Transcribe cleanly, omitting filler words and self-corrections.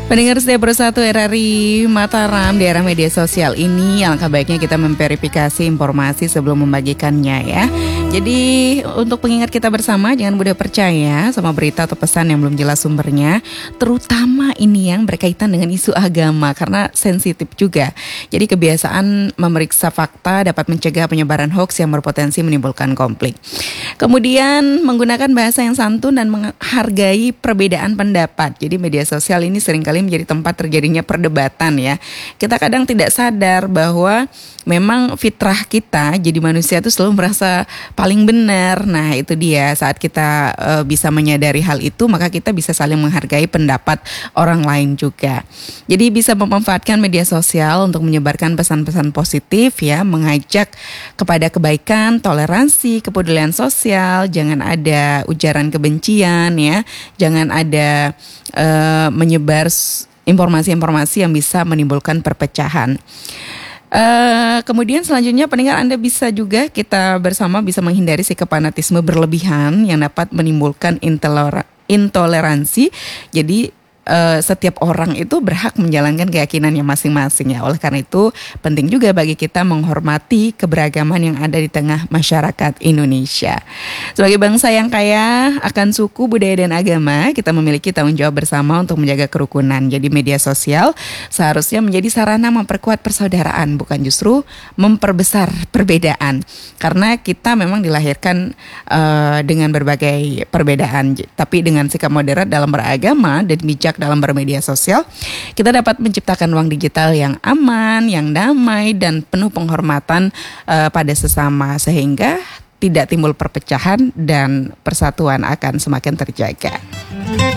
Pendengar setia bersatu RRI Mataram, di era media sosial ini alangkah baiknya kita memverifikasi informasi sebelum membagikannya ya. Jadi untuk pengingat kita bersama, jangan mudah percaya sama berita atau pesan yang belum jelas sumbernya, terutama ini yang berkaitan dengan isu agama karena sensitif juga. Jadi kebiasaan memeriksa fakta dapat mencegah penyebaran hoaks yang berpotensi menimbulkan konflik. Kemudian menggunakan bahasa yang santun dan menghargai perbedaan pendapat. Jadi media sosial ini seringkali menjadi tempat terjadinya perdebatan ya. Kita kadang tidak sadar bahwa memang fitrah kita jadi manusia itu selalu merasa paling benar. Nah itu dia, saat kita bisa menyadari hal itu, maka kita bisa saling menghargai pendapat orang lain juga. Jadi bisa memanfaatkan media sosial untuk menyebarkan pesan-pesan positif ya, mengajak kepada kebaikan, toleransi, kepedulian sosial. Jangan ada ujaran kebencian ya, jangan ada menyebar informasi-informasi yang bisa menimbulkan perpecahan. Kemudian selanjutnya pendengar, Anda bisa juga, kita bersama bisa menghindari sikap fanatisme berlebihan yang dapat menimbulkan intoleransi. Jadi setiap orang itu berhak menjalankan keyakinannya masing-masing ya. Oleh karena itu penting juga bagi kita menghormati keberagaman yang ada di tengah masyarakat Indonesia. Sebagai bangsa yang kaya akan suku, budaya dan agama, kita memiliki tanggung jawab bersama untuk menjaga kerukunan. Jadi media sosial seharusnya menjadi sarana memperkuat persaudaraan, bukan justru memperbesar perbedaan. Karena kita memang dilahirkan dengan berbagai perbedaan, tapi dengan sikap moderat dalam beragama dan bijak dalam bermedia sosial, kita dapat menciptakan ruang digital yang aman, yang damai dan penuh penghormatan pada sesama, sehingga tidak timbul perpecahan dan persatuan akan semakin terjaga.